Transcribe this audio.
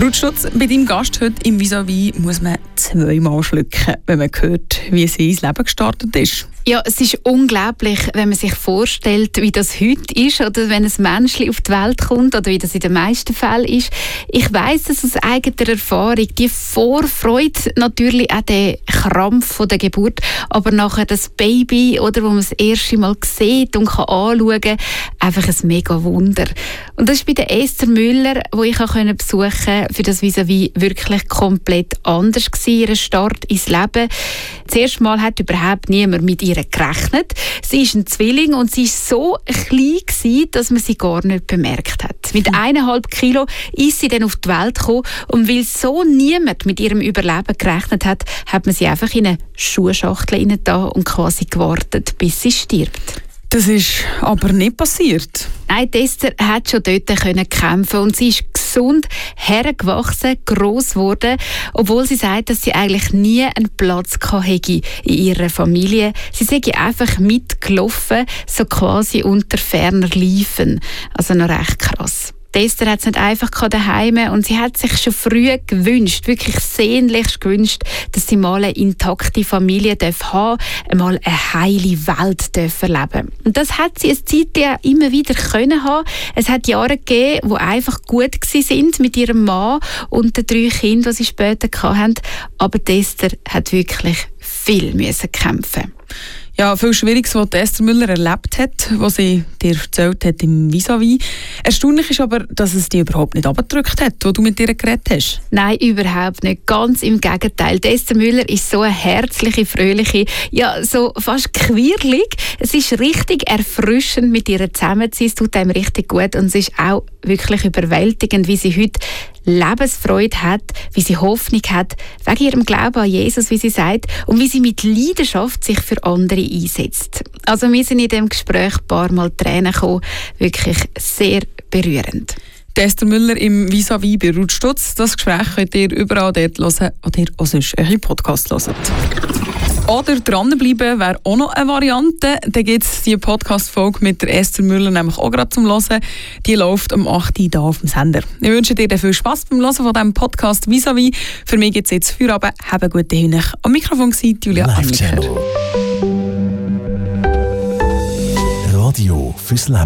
Rutschnutz, bei deinem Gast heute im Vis-à-vis muss man zweimal schlucken, wenn man hört, wie sie ins Leben gestartet ist. Ja, es ist unglaublich, wenn man sich vorstellt, wie das heute ist oder wenn ein Menschchen auf die Welt kommt oder wie das in den meisten Fällen ist. Ich weiss es aus eigener Erfahrung, die Vorfreude, natürlich auch der Krampf von der Geburt, aber nachher das Baby, oder, wo man das erste Mal sieht und kann anschauen kann, einfach ein mega Wunder. Und das ist bei der Esther Müller, die ich besuchen konnte, für das Vis-à-vis wirklich komplett anders gewesen, ihr Start ins Leben. Das erste Mal hat überhaupt niemand mit ihr gerechnet. Sie ist ein Zwilling und sie war so klein gewesen, dass man sie gar nicht bemerkt hat. Mit 1,5 Kilo ist sie dann auf die Welt gekommen und weil so niemand mit ihrem Überleben gerechnet hat, hat man sie einfach in eine Schuhschachtel hineingetan und quasi gewartet, bis sie stirbt. Das ist aber nicht passiert. Nein, Esther hat schon dort kämpfen und sie ist gesund, hergewachsen, gross geworden, obwohl sie sagt, dass sie eigentlich nie einen Platz hatte in ihrer Familie. Sie sei einfach mitgelaufen, so quasi unter ferner Liefen. Also noch recht krass. Esther hat es nicht einfach daheim und sie hat sich schon früh gewünscht, wirklich sehnlichst gewünscht, dass sie mal eine intakte Familie haben darf, einmal eine heile Welt erleben. Und das hat sie eine Zeit ja immer wieder können haben. Es hat Jahre gegeben, die einfach gut sind mit ihrem Mann und den 3 Kindern, die sie später hatten. Aber Esther hat wirklich viel kämpfen. Ja, viel Schwieriges, was Esther Müller erlebt hat, was sie dir erzählt hat im Vis-à-vis. Erstaunlich ist aber, dass es dich überhaupt nicht abgedrückt hat, wo du mit ihr geredet hast. Nein, überhaupt nicht. Ganz im Gegenteil. Esther Müller ist so eine herzliche, fröhliche, ja, so fast quirlig. Es ist richtig erfrischend, mit ihr zusammen zu sein. Es tut einem richtig gut und es ist auch wirklich überwältigend, wie sie heute Lebensfreude hat, wie sie Hoffnung hat, wegen ihrem Glauben an Jesus, wie sie sagt, und wie sie mit Leidenschaft sich für andere einsetzt. Also wir sind in diesem Gespräch ein paar Mal Tränen gekommen, wirklich sehr berührend. Esther Müller im Vis-à-vis bei Rutschnutz. Das Gespräch könnt ihr überall dort hören, wo ihr auch sonst einen Podcast hört. Oder dranbleiben wäre auch noch eine Variante. Dann gibt es die Podcast-Folge mit der Esther Müller nämlich auch gerade zum Hören. Die läuft am 8. Uhr hier auf dem Sender. Ich wünsche dir viel Spass beim Hören von diesem Podcast Vis-à-vis. Für mich gibt es jetzt Feierabend. Haben gute Hühner. Am Mikrofon war Julia Anniker. Radio fürs Leben.